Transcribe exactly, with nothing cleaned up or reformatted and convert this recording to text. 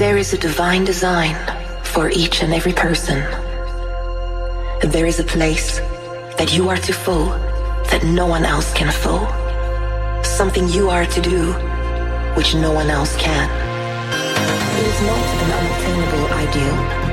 There is a divine design for each and every person. There is a place that you are to fill that no one else can fill. Something you are to do which no one else can. It is not an unattainable ideal.